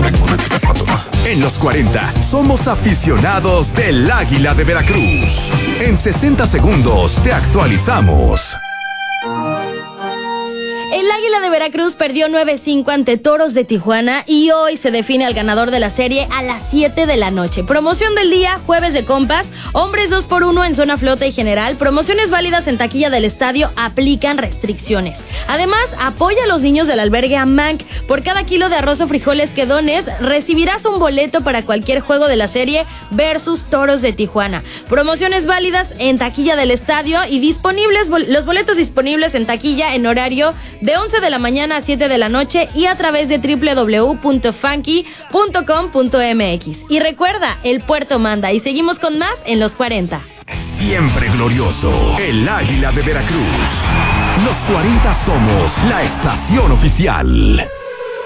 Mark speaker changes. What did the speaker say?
Speaker 1: En los 40 somos aficionados del Águila de Veracruz. En 60 segundos te actualizamos.
Speaker 2: El Águila de Veracruz perdió 9-5 ante Toros de Tijuana y hoy se define al ganador de la serie a las 7 de la noche. Promoción del día, jueves de compas, hombres 2x1 en zona flota y general, promociones válidas en taquilla del estadio, aplican restricciones. Además, apoya a los niños del albergue Amanc. Por cada kilo de arroz o frijoles que dones, recibirás un boleto para cualquier juego de la serie versus Toros de Tijuana. Promociones válidas en taquilla del estadio y disponibles los boletos disponibles en taquilla en horario de 11 de la mañana a 7 de la noche y a través de www.funky.com.mx. Y recuerda, el puerto manda y seguimos con más en los 40.
Speaker 1: Siempre glorioso, el Águila de Veracruz. Los 40 somos la estación oficial.